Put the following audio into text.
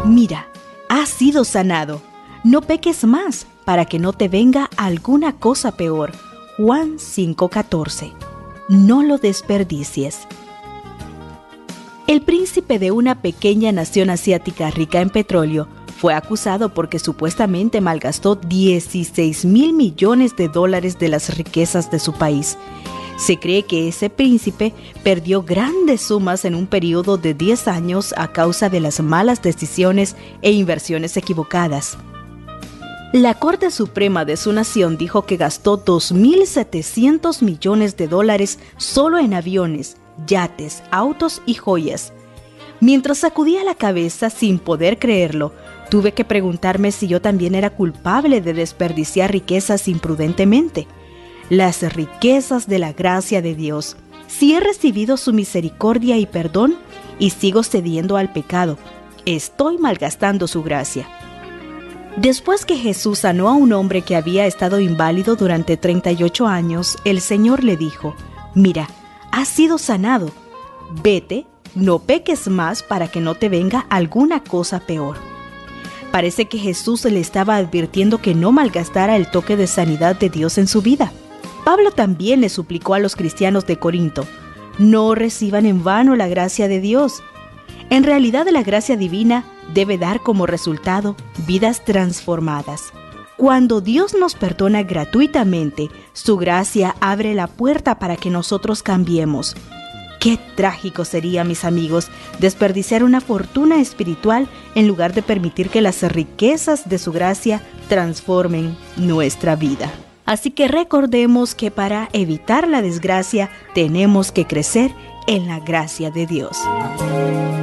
Mira, has sido sanado. No peques más para que no te venga alguna cosa peor. Juan 5:14. No lo desperdicies. El príncipe de una pequeña nación asiática rica en petróleo fue acusado porque supuestamente malgastó $16,000 millones de las riquezas de su país. Se cree que ese príncipe perdió grandes sumas en un periodo de 10 años a causa de las malas decisiones e inversiones equivocadas. La Corte Suprema de su nación dijo que gastó $2,700 millones solo en aviones, yates, autos y joyas. Mientras sacudía la cabeza sin poder creerlo, tuve que preguntarme si yo también era culpable de desperdiciar riquezas imprudentemente. Las riquezas de la gracia de Dios. Si he recibido su misericordia y perdón y sigo cediendo al pecado, estoy malgastando su gracia. Después que Jesús sanó a un hombre que había estado inválido durante 38 años, el Señor le dijo: «Mira, has sido sanado. Vete, no peques más para que no te venga alguna cosa peor». Parece que Jesús le estaba advirtiendo que no malgastara el toque de sanidad de Dios en su vida. Pablo también le suplicó a los cristianos de Corinto: no reciban en vano la gracia de Dios. En realidad, la gracia divina debe dar como resultado vidas transformadas. Cuando Dios nos perdona gratuitamente, su gracia abre la puerta para que nosotros cambiemos. Qué trágico sería, mis amigos, desperdiciar una fortuna espiritual en lugar de permitir que las riquezas de su gracia transformen nuestra vida. Así que recordemos que para evitar la desgracia tenemos que crecer en la gracia de Dios.